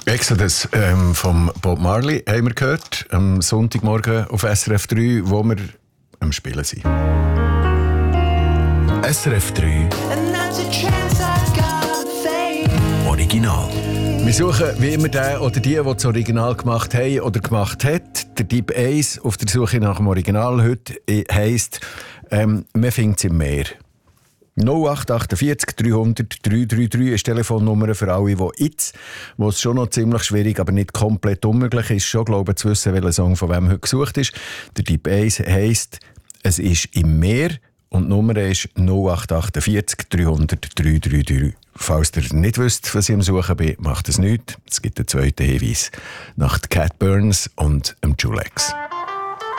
Exodus vom Bob Marley haben wir gehört, am Sonntagmorgen auf SRF 3, wo wir am Spielen sind. SRF 3 Original. Wir suchen wie immer den oder die das Original gemacht haben oder gemacht hat. Der Typ 1 auf der Suche nach dem Original heute heisst, man findet es im Meer. 0848 300 333 ist die Telefonnummer für alle, die jetzt, wo es schon noch ziemlich schwierig, aber nicht komplett unmöglich ist, schon glauben zu wissen, welcher Song von wem heute gesucht ist. Der Typ 1 heisst, es ist im Meer und die Nummer ist 0848 300 333. Falls ihr nicht wisst, was ich am Suchen bin, macht es nichts. Es gibt einen zweiten Hinweis nach Cat Burns und Julex.